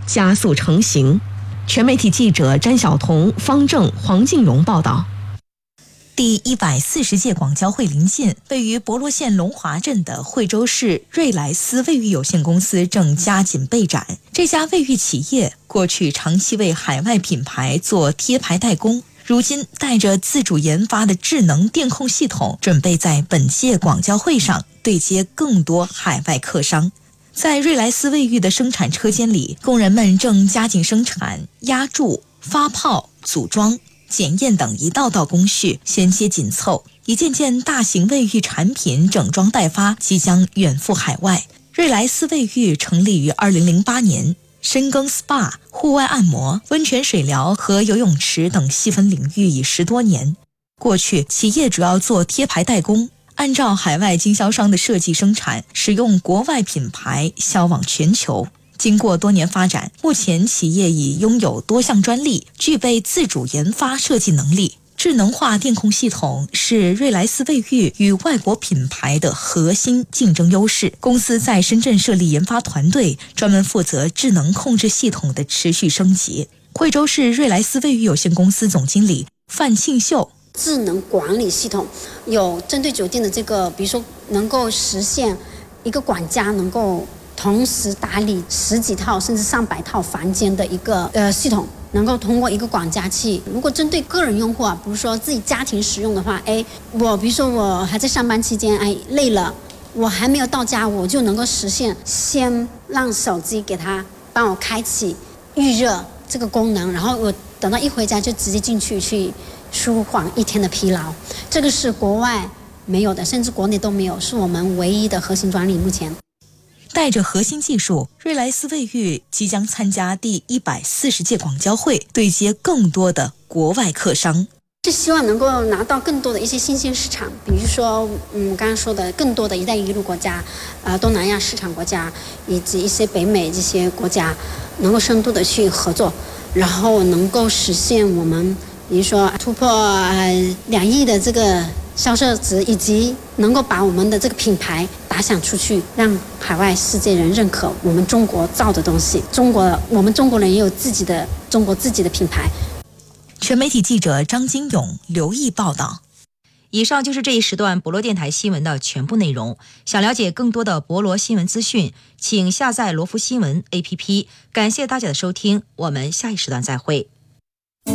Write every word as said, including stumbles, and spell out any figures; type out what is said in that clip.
加速成型。全媒体记者詹晓彤、方正、黄静荣报道。 第一百四十届广交会临近，位于博罗县龙华镇的惠州市瑞莱斯卫浴有限公司正加紧备展。这家卫浴企业过去长期为海外品牌做贴牌代工，如今带着自主研发的智能电控系统，准备在本届广交会上对接更多海外客商。在瑞莱斯卫浴的生产车间里，工人们正加紧生产压铸、发泡、组装、检验等一道道工序衔接紧凑，一件件大型卫浴产品整装待发，即将远赴海外。瑞莱斯卫浴成立于二零零八年，深耕 S P A、户外按摩、温泉水疗和游泳池等细分领域已十多年。过去企业主要做贴牌代工，按照海外经销商的设计生产，使用国外品牌销往全球。经过多年发展，目前企业已拥有多项专利，具备自主研发设计能力。智能化电控系统是瑞莱斯卫浴与外国品牌的核心竞争优势。公司在深圳设立研发团队，专门负责智能控制系统的持续升级。惠州市瑞莱斯卫浴有限公司总经理范庆秀， 智能管理系统有针对酒店的这个，比如说能够实现一个管家能够同时打理十几套甚至上百套房间的一个呃系统，能够通过一个管家器。如果针对个人用户啊，比如说自己家庭使用的话，哎，我比如说我还在上班期间，哎累了，我还没有到家，我就能够实现先让手机给他帮我开启预热这个功能，然后我等到一回家就直接进去去舒缓一天的疲劳。这个是国外没有的，甚至国内都没有，是我们唯一的核心专利。目前带着核心技术，瑞莱斯卫浴即将参加第一百四十届广交会，对接更多的国外客商。 是希望能够拿到更多的一些新兴市场，比如说，嗯，刚刚说的更多的一带一路国家，呃，东南亚市场国家，以及一些北美这些国家，能够深度的去合作，然后能够实现我们，比如说突破呃两亿的这个销售值，以及能够把我们的这个品牌打响出去，让海外世界人认可我们中国造的东西。中国，我们中国人也有自己的中国自己的品牌。 全媒体记者张金勇、刘毅报道。 以上就是这一时段博罗电台新闻的全部内容。想了解更多的博罗新闻资讯，请下载罗福新闻 A P P。感谢大家的收听，我们下一时段再会。